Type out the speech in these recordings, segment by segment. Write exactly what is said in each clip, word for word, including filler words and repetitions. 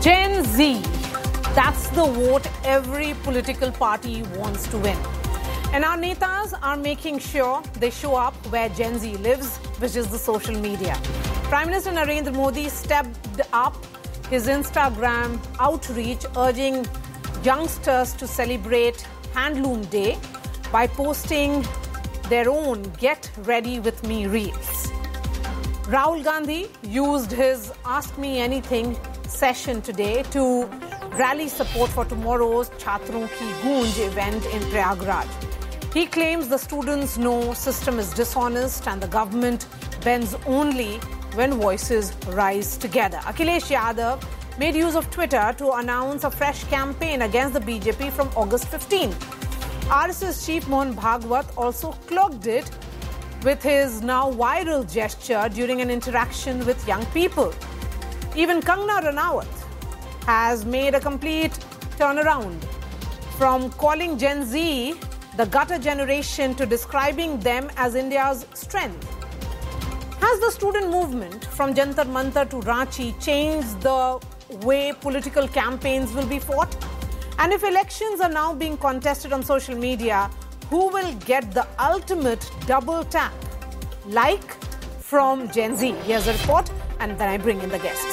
Gen Z. That's the vote every political party wants to win. And our netas are making sure they show up where Gen Z lives, which is the social media. Prime Minister Narendra Modi stepped up his Instagram outreach, urging youngsters to celebrate Handloom Day by posting their own Get Ready With Me reels. Rahul Gandhi used his Ask Me Anything session today to rally support for tomorrow's Chhatron Ki Goonj event in Prayagraj. He claims the students know system is dishonest and the government bends only when voices rise together. Akhilesh Yadav made use of Twitter to announce a fresh campaign against the B J P from August fifteenth. R S S chief Mohan Bhagwat also clocked it with his now viral gesture during an interaction with young people. Even Kangana Ranaut has made a complete turnaround from calling Gen Z the gutter generation to describing them as India's strength. Has the student movement from Jantar Mantar to Ranchi changed the way political campaigns will be fought? And if elections are now being contested on social media, who will get the ultimate double tap? Like from Gen Z. Here's a report, and then I bring in the guests.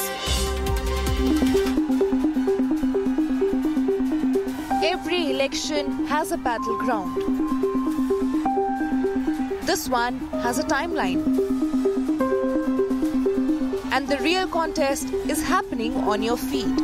Every election has a battleground. This one has a timeline. And the real contest is happening on your feed.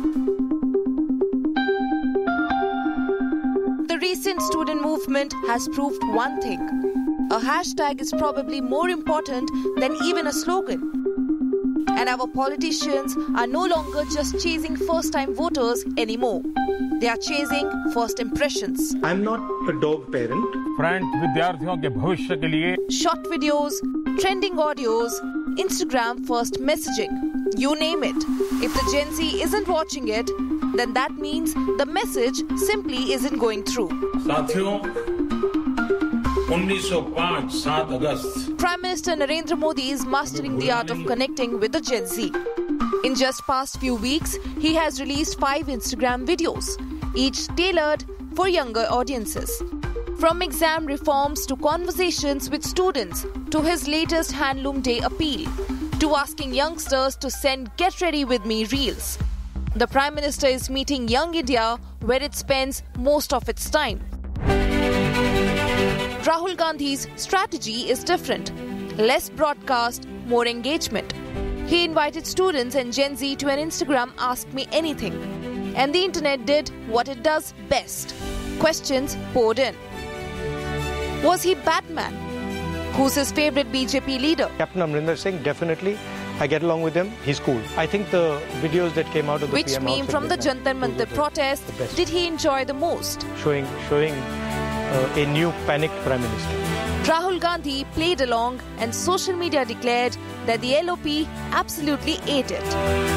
The recent student movement has proved one thing. A hashtag is probably more important than even a slogan. And our politicians are no longer just chasing first-time voters anymore. They are chasing first impressions. I'm not a dog parent. Friend, विद्यार्थियों के भविष्य के लिए Short videos, trending audios, Instagram first messaging. You name it. If the Gen Z isn't watching it, then that means the message simply isn't going through. साथियों, उन्नीस सौ पाँच सात अगस्त. Prime Minister Narendra Modi is mastering the art of connecting with the Gen Z. In just past few weeks, he has released five Instagram videos, each tailored for younger audiences. From exam reforms to conversations with students, to his latest Handloom Day appeal, to asking youngsters to send Get Ready With Me reels. The Prime Minister is meeting young India where it spends most of its time. Rahul Gandhi's strategy is different. Less broadcast, more engagement. He invited students and Gen Z to an Instagram Ask Me Anything. And the internet did what it does best. Questions poured in. Was he Batman? Who's his favorite B J P leader? Captain Amrinder Singh, definitely. I get along with him. He's cool. I think the videos that came out of the Which P M meme from the Jantar Mantar protest did he enjoy the most? Showing, showing uh, a new panicked Prime Minister. Rahul Gandhi played along and social media declared that the L O P absolutely ate it.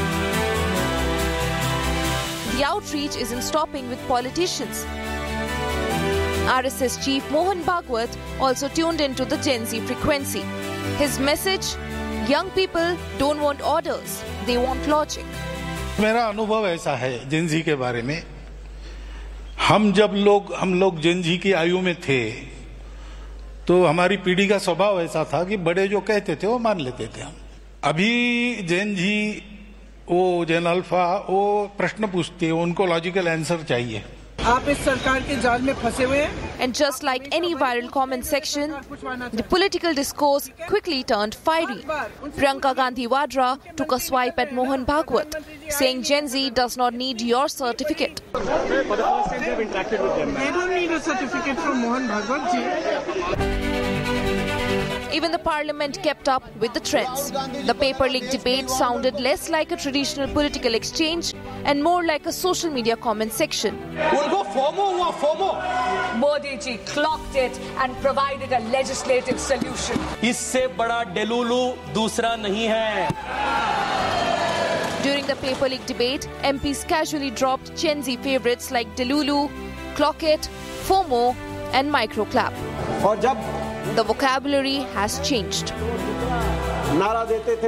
The outreach isn't stopping with politicians. R S S chief Mohan Bhagwat also tuned into the Gen Z frequency. His message, young people don't want orders, they want logic. मेरा अनुभव ऐसा है जेन जी के बारे में. हम जब लोग हम लोग जेन जी की आयु में थे तो हमारी पीढ़ी का स्वभाव ऐसा था कि बड़े जो कहते थे वो मान लेते थे हम. अभी जेन जी वो जेन अल्फा वो प्रश्न पूछते हैं, उनको लॉजिकल आंसर चाहिए. आप इस सरकार के जाल में फंसे हुए हैं. And just like any viral comment section, the political discourse quickly turned fiery. Priyanka Gandhi Vadra took a swipe at Mohan Bhagwat, saying Gen Z does not need your certificate. For the first time they've interacted with them. They don't need a certificate from Mohan Bhagwat ji. Even the parliament kept up with the trends. The paper leak debate sounded less like a traditional political exchange and more like a social media comment section. Modi ji clocked it and provided a legislative solution. इससे बड़ा डेलुलू दूसरा नहीं है. During the paper leak debate, M Ps casually dropped Gen Z favorites like Delulu, Clock It, FOMO and Microclap. The vocabulary has changed.